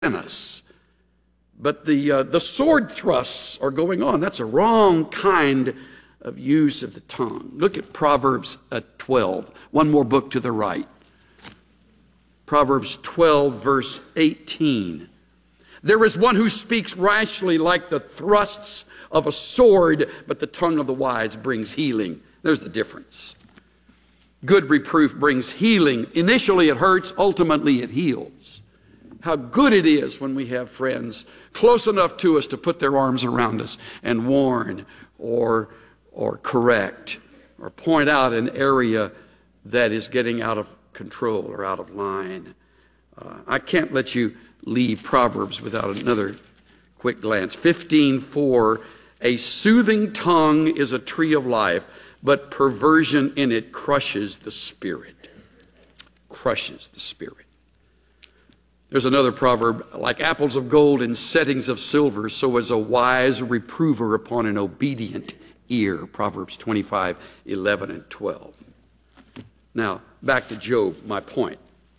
us. But the sword thrusts are going on. That's a wrong kind of use of the tongue. Look at Proverbs 12. One more book to the right. Proverbs 12, verse 18. There is one who speaks rashly like the thrusts of a sword, but the tongue of the wise brings healing. There's the difference. Good reproof brings healing. Initially it hurts, ultimately it heals. How good it is when we have friends close enough to us to put their arms around us and warn or correct or point out an area that is getting out of control or out of line. I can't let you leave Proverbs without another quick glance. 15:4, a soothing tongue is a tree of life, but perversion in it crushes the spirit. Crushes the spirit. There's another proverb, like apples of gold in settings of silver, so is a wise reprover upon an obedient ear. Proverbs 25:11 and 12. Now, back to Job, my point.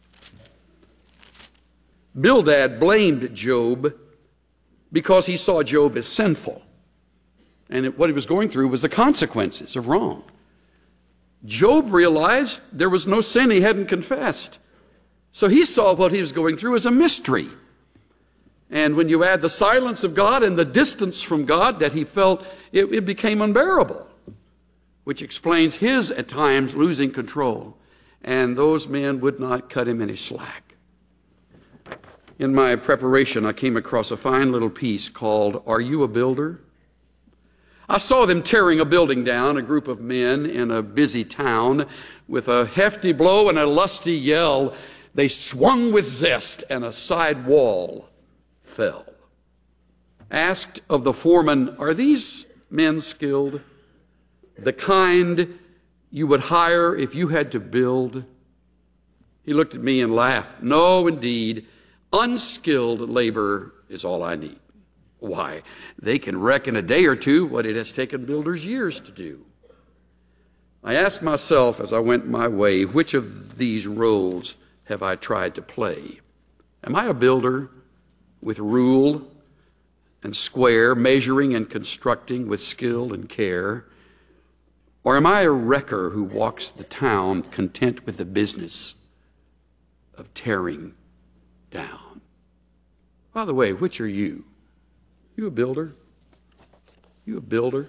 Bildad blamed Job because he saw Job as sinful. And what he was going through was the consequences of wrong. Job realized there was no sin he hadn't confessed. So he saw what he was going through as a mystery. And when you add the silence of God and the distance from God that he felt, it became unbearable, which explains his, at times, losing control. And those men would not cut him any slack. In my preparation, I came across a fine little piece called, Are You a Builder? I saw them tearing a building down, a group of men in a busy town. With a hefty blow and a lusty yell, they swung with zest, and a side wall fell. Asked of the foreman, Are these men skilled? The kind you would hire if you had to build? He looked at me and laughed. No, indeed. Unskilled labor is all I need. Why, they can wreck in a day or two what it has taken builders years to do. I asked myself as I went my way, which of these roles have I tried to play? Am I a builder with rule and square, measuring and constructing with skill and care? Or am I a wrecker who walks the town content with the business of tearing down? By the way, which are you? You a builder? You a builder?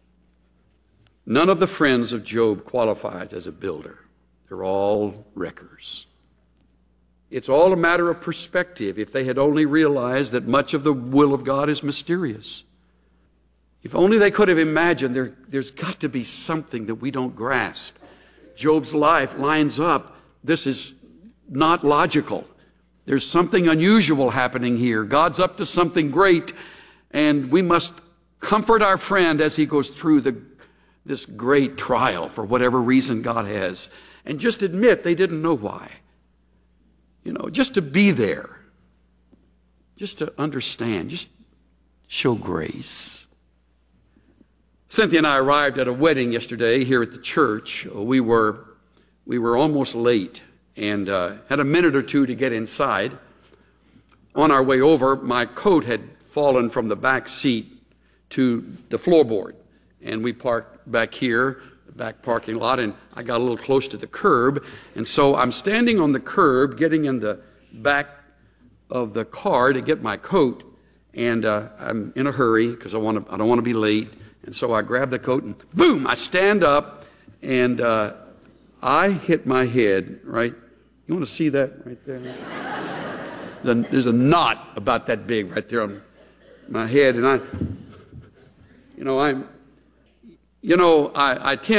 None of the friends of Job qualified as a builder. They're all wreckers. It's all a matter of perspective. If they had only realized that much of the will of God is mysterious. If only they could have imagined there's got to be something that we don't grasp. Job's life lines up. This is not logical. There's something unusual happening here. God's up to something great, and we must comfort our friend as he goes through this great trial for whatever reason God has. And just admit they didn't know why. You know, just to be there, just to understand, just show grace. Cynthia and I arrived at a wedding yesterday here at the church. We were almost late and had a minute or two to get inside. On our way over, my coat had fallen from the back seat to the floorboard, and we parked back here, the back parking lot, and I got a little close to the curb, and so I'm standing on the curb, getting in the back of the car to get my coat, and I'm in a hurry because I don't want to be late, and so I grab the coat and boom, I stand up, and I hit my head right. You want to see that right there? There's a knot about that big right there on my head, and I tend